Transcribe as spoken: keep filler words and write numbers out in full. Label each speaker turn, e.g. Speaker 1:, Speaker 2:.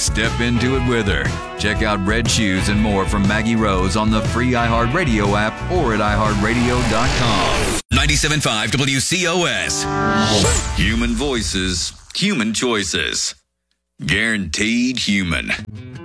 Speaker 1: Step into it with her. Check out Red Shoes and more from Maggie Rose on the free iHeartRadio app or at i heart radio dot com.
Speaker 2: ninety-seven point five W C O S.
Speaker 1: Human voices, human choices. Guaranteed human.